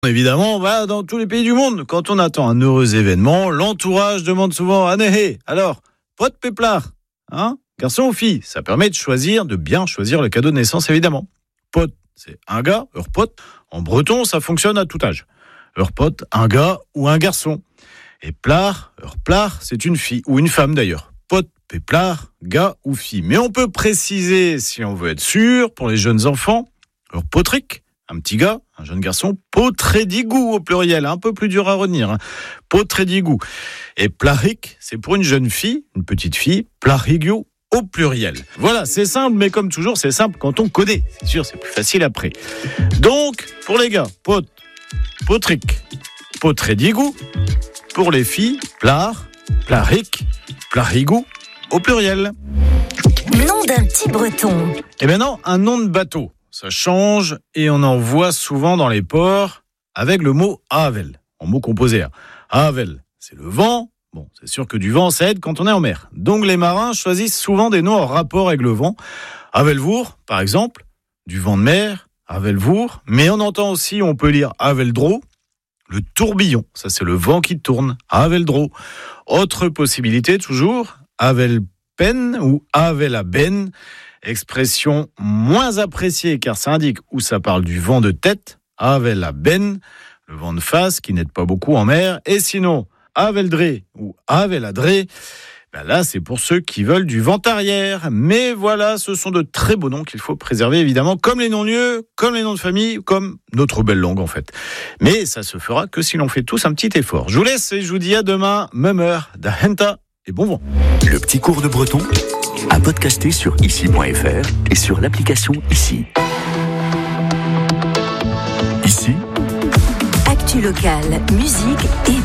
Évidemment, dans tous les pays du monde, quand on attend un heureux événement, l'entourage demande souvent « Anéhé, alors, pot péplard, hein, garçon ou fille ?» Ça permet de bien choisir le cadeau de naissance, évidemment. Pot, c'est un gars, pot. En breton, ça fonctionne à tout âge. Pot, un gars ou un garçon. Et plard, c'est une fille, ou une femme d'ailleurs. Pot, péplard, gars ou fille. Mais on peut préciser, si on veut être sûr, pour les jeunes enfants, potric, un petit gars, un jeune garçon, potrédigou au pluriel, un peu plus dur à retenir, potrédigou. Et plaric, c'est pour une jeune fille, une petite fille, plarigiou au pluriel. Voilà, c'est simple, mais comme toujours, c'est simple quand on connaît. C'est sûr, c'est plus facile après. Donc, pour les gars, potric, potrédigou. Pour les filles, plard, plaric, plarigout au pluriel. Nom d'un petit breton. Eh bien non, un nom de bateau. Ça change et on en voit souvent dans les ports avec le mot havel, en mot composé. Havel, c'est le vent. Bon, c'est sûr que du vent, ça aide quand on est en mer. Donc les marins choisissent souvent des noms en rapport avec le vent. Havelvour, par exemple, du vent de mer, havelvour. Mais on entend aussi, on peut lire haveldro, le tourbillon. Ça, c'est le vent qui tourne, haveldro. Autre possibilité, toujours, havelpen ou havelaben. Expression moins appréciée car ça indique où ça parle du vent de tête, havelaben, le vent de face qui n'aide pas beaucoup en mer. Et sinon, haveldré ou haveladré, là c'est pour ceux qui veulent du vent arrière. Mais voilà, ce sont de très beaux noms qu'il faut préserver évidemment, comme les noms-lieux, comme les noms de famille, comme notre belle langue en fait. Mais ça se fera que si l'on fait tous un petit effort. Je vous laisse et je vous dis à demain, même heure, d'Ahenta et bon vent. Le petit cours de breton à podcaster sur ici.fr et sur l'application Ici. Ici, Actu locale, musique et